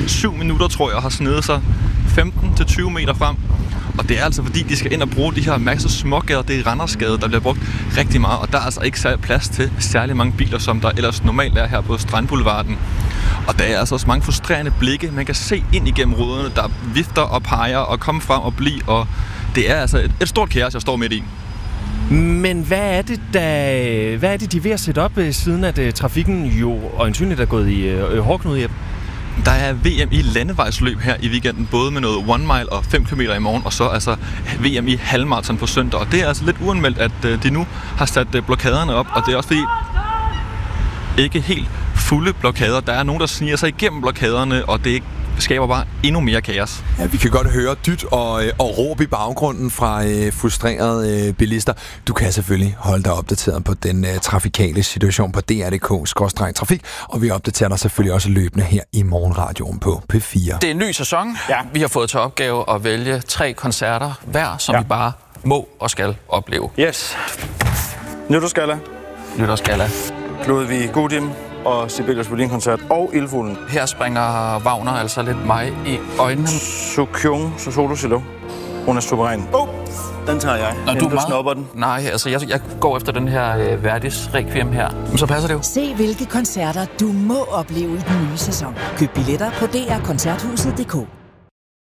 7 minutter, tror jeg, har snedet sig 15-20 meter frem. Og det er altså fordi, de skal ind og bruge de her masse smågader. Det er Randersgade, der bliver brugt rigtig meget. Og der er altså ikke særlig plads til særlig mange biler, som der ellers normalt er her på Strandboulevarden. Og der er altså også mange frustrerende blikke. Man kan se ind igennem ruderne, der vifter og peger og kommer frem og bliver. Og det er altså et stort kaos, jeg står midt i. Men hvad er det, de er ved at sætte op, siden at trafikken jo øjensynligt er gået i hårdknude, Jeppe? Der er VM i landevejsløb her i weekenden, både med noget 1 mile og 5 km i morgen, og så altså VM i halvmarathon på søndag. Og det er altså lidt uanmeldt, at de nu har sat blokaderne op, og det er også fordi ikke helt fulde blokader. Der er nogen, der sniger sig igennem blokaderne, og det skaber bare endnu mere kaos. Ja, vi kan godt høre dyt og råb i baggrunden fra frustrerede bilister. Du kan selvfølgelig holde dig opdateret på den trafikale situation på dr.dk/trafik, og vi opdaterer dig selvfølgelig også løbende her i morgenradioen på P4. Det er en ny sæson. Ja. Vi har fået til opgave at vælge 3 koncerter hver, som vi bare må og skal opleve. Yes. Nytårsgalla. Ludwig Gudim og Sibelius Violin-koncert og Ildfuglen. Her springer Wagner altså lidt mig i øjnene. Sukyung Solo. Hun er suveræn. Den tager jeg. Når du snupper den. Nej, altså jeg går efter den her Verdis Requiem her. Så passer det jo. Se hvilke koncerter du må opleve i den nye sæson. Køb billetter på drkoncerthuset.dk.